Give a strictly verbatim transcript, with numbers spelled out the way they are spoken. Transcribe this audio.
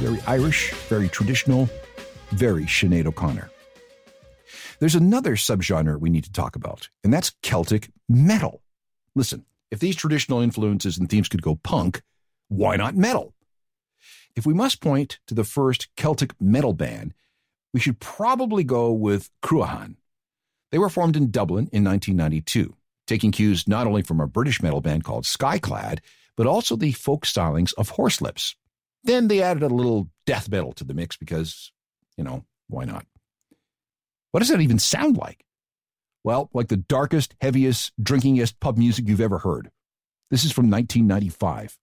very Irish, very traditional, very Sinead O'Connor. There's another subgenre we need to talk about, and that's Celtic metal. Listen, if these traditional influences and themes could go punk, why not metal? If we must point to the first Celtic metal band, we should probably go with Cruachan. They were formed in Dublin in nineteen ninety-two, taking cues not only from a British metal band called Skyclad, but also the folk stylings of Horselips. Then they added a little death metal to the mix because, you know, why not? What does that even sound like? Well, like the darkest, heaviest, drinkingest pub music you've ever heard. This is from nineteen ninety-five.